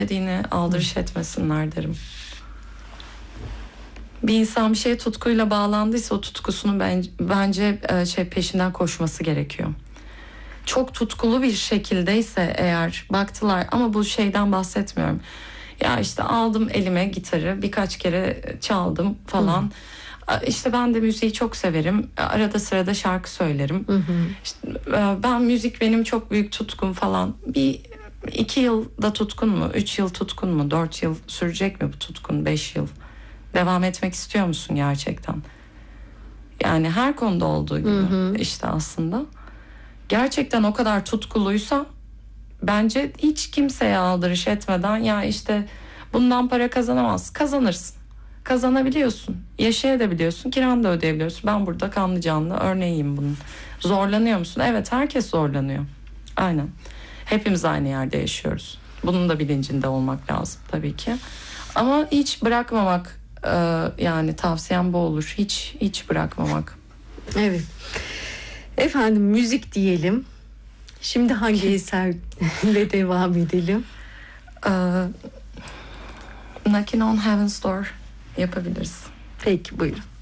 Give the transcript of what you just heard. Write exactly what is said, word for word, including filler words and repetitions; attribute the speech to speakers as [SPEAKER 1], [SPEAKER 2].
[SPEAKER 1] dediğini aldırış etmesinler derim. Bir insan bir şeye tutkuyla bağlandıysa o tutkusunu ben, bence şey peşinden koşması gerekiyor. Çok tutkulu bir şekildeyse eğer baktılar, ama bu şeyden bahsetmiyorum. Ya işte aldım elime gitarı, birkaç kere çaldım falan. Hı. İşte ben de müziği çok severim. Arada sırada şarkı söylerim. Hı hı. İşte ben müzik benim çok büyük tutkum falan. Bir iki yılda tutkun mu? Üç yıl tutkun mu? Dört yıl sürecek mi bu tutkun? Beş yıl? Devam etmek istiyor musun gerçekten? Yani her konuda olduğu gibi, hı hı. işte aslında. Gerçekten o kadar tutkuluysa bence hiç kimseye aldırış etmeden, ya işte bundan para kazanamaz. Kazanırsın. Kazanabiliyorsun. Yaşayabiliyorsun. Kiranı da ödeyebiliyorsun. Ben burada kanlı canlı örneğiyim bunun. Zorlanıyor musun? Evet, herkes zorlanıyor. Aynen. Hepimiz aynı yerde yaşıyoruz. Bunun da bilincinde olmak lazım tabii ki. Ama hiç bırakmamak, yani tavsiyem bu olur. Hiç hiç bırakmamak.
[SPEAKER 2] Evet. Efendim, müzik diyelim. Şimdi hangi eserle devam edelim?
[SPEAKER 1] Uh, Knocking on Heaven's Door yapabiliriz.
[SPEAKER 2] Peki, buyurun.